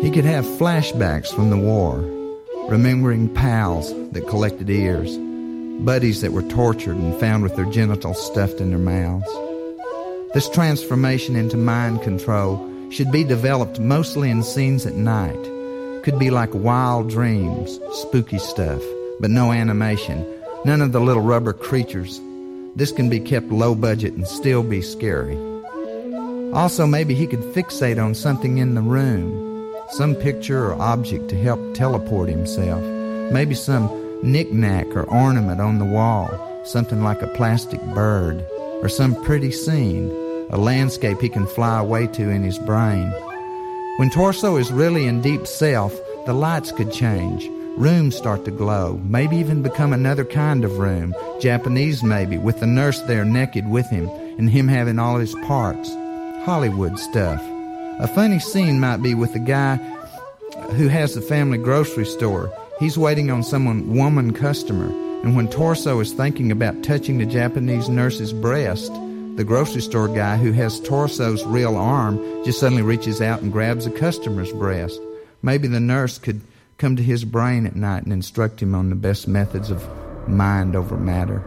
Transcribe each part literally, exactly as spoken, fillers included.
He could have flashbacks from the war, remembering pals that collected ears, buddies that were tortured and found with their genitals stuffed in their mouths. This transformation into mind control should be developed mostly in scenes at night. Could be like wild dreams, spooky stuff, but no animation, none of the little rubber creatures. This can be kept low budget and still be scary. Also, maybe he could fixate on something in the room, some picture or object to help teleport himself. Maybe some knick-knack or ornament on the wall, something like a plastic bird, or some pretty scene, a landscape he can fly away to in his brain. When Torso is really in deep self, the lights could change. Rooms start to glow, maybe even become another kind of room, Japanese maybe, with the nurse there naked with him, and him having all his parts. Hollywood stuff. A funny scene might be with the guy who has the family grocery store. He's waiting on some woman customer, and when Torso is thinking about touching the Japanese nurse's breast, the grocery store guy who has Torso's real arm just suddenly reaches out and grabs the customer's breast. Maybe the nurse could come to his brain at night and instruct him on the best methods of mind over matter.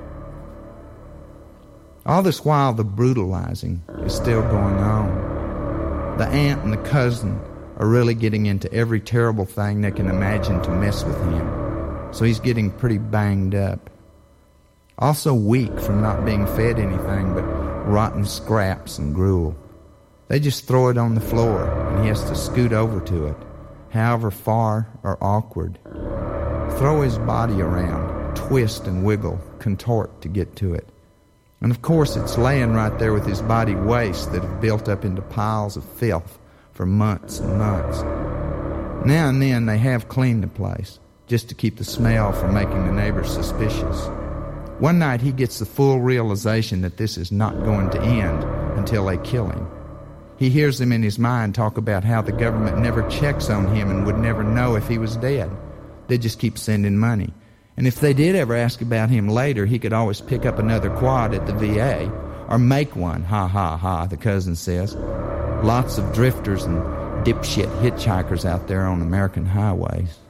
All this while, the brutalizing is still going on. The aunt and the cousin are really getting into every terrible thing they can imagine to mess with him, so he's getting pretty banged up. Also weak from not being fed anything but rotten scraps and gruel. They just throw it on the floor, and he has to scoot over to it, however far or awkward. Throw his body around, twist and wiggle, contort to get to it. And of course it's laying right there with his body wastes that have built up into piles of filth for months and months. Now and then they have cleaned the place, just to keep the smell from making the neighbors suspicious. One night he gets the full realization that this is not going to end until they kill him. He hears them in his mind talk about how the government never checks on him and would never know if he was dead. They just keep sending money. And if they did ever ask about him later, he could always pick up another quad at the V A, or make one, ha ha ha, the cousin says. Lots of drifters and dipshit hitchhikers out there on American highways.